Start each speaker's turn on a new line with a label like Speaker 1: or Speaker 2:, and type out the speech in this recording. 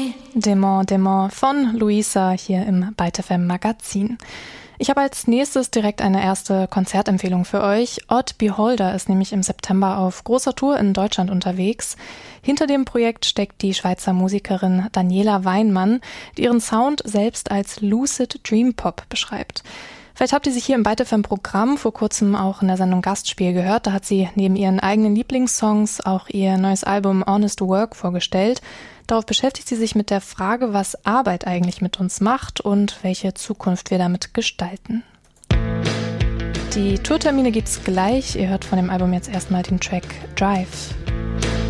Speaker 1: Démon, Démon von Luisa hier im Byte FM Magazin. Ich habe als nächstes direkt eine erste Konzertempfehlung für euch. Odd Beholder ist nämlich im September auf großer Tour in Deutschland unterwegs. Hinter dem Projekt steckt die Schweizer Musikerin Daniela Weinmann, die ihren Sound selbst als Lucid Dream Pop beschreibt. Vielleicht habt ihr sie hier im Byte FM Programm vor kurzem auch in der Sendung Gastspiel gehört. Da hat sie neben ihren eigenen Lieblingssongs auch ihr neues Album Honest Work vorgestellt. Darauf beschäftigt sie sich mit der Frage, was Arbeit eigentlich mit uns macht und welche Zukunft wir damit gestalten. Die Tourtermine gibt's gleich. Ihr hört von dem Album jetzt erstmal den Track Drive.